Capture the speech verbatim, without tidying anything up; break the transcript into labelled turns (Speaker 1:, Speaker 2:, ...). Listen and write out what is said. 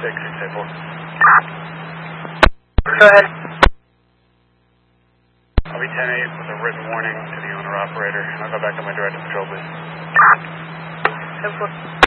Speaker 1: six six eight four.
Speaker 2: Go ahead.
Speaker 1: I'll be ten eight with a written warning to the owner-operator. I'll go back on my directed patrol, please.
Speaker 2: ten four.